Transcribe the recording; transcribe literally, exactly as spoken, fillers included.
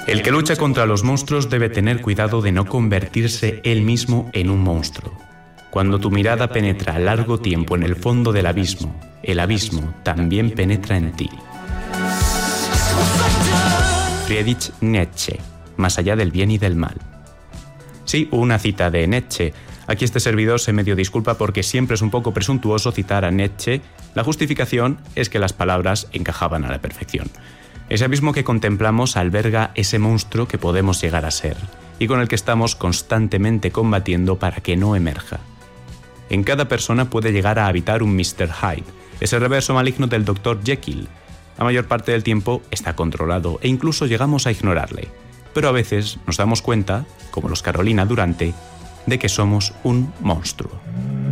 El que lucha contra los monstruos debe tener cuidado de no convertirse él mismo en un monstruo. Cuando tu mirada penetra largo tiempo en el fondo del abismo, el abismo también penetra en ti. Friedrich Nietzsche, más allá del bien y del mal. Sí, una cita de Nietzsche. Aquí este servidor se medio disculpa porque siempre es un poco presuntuoso citar a Nietzsche. La justificación es que las palabras encajaban a la perfección. Ese abismo que contemplamos alberga ese monstruo que podemos llegar a ser y con el que estamos constantemente combatiendo para que no emerja. En cada persona puede llegar a habitar un mister Hyde, ese reverso maligno del doctor Jekyll. La mayor parte del tiempo está controlado e incluso llegamos a ignorarle. Pero a veces nos damos cuenta, como los Carolina Durante, de que somos un monstruo.